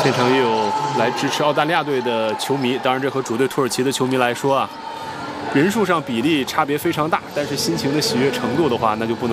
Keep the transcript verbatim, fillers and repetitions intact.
现场也有来支持澳大利亚队的球迷，当然这和主队土耳其的球迷来说啊，人数上比例差别非常大，但是心情的喜悦程度的话，那就不能。